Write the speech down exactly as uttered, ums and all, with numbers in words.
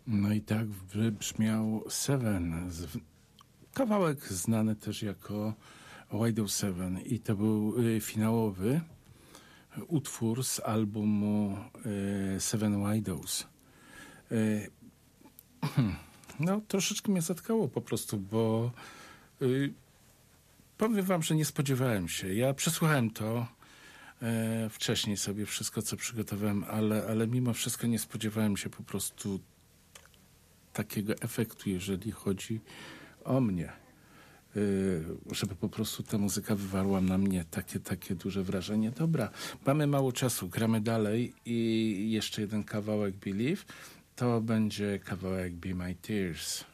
No i tak wybrzmiał Seven. Kawałek znany też jako Widows Seven i to był y, finałowy utwór z albumu y, Seven Widows. Y, no troszeczkę mnie zatkało po prostu, bo y, powiem wam, że nie spodziewałem się. Ja przesłuchałem to y, wcześniej sobie wszystko, co przygotowałem, ale, ale mimo wszystko nie spodziewałem się po prostu takiego efektu, jeżeli chodzi o mnie. Żeby po prostu ta muzyka wywarła na mnie takie, takie duże wrażenie. Dobra, mamy mało czasu, gramy dalej i jeszcze jeden kawałek Believe. To będzie kawałek Be My Tears.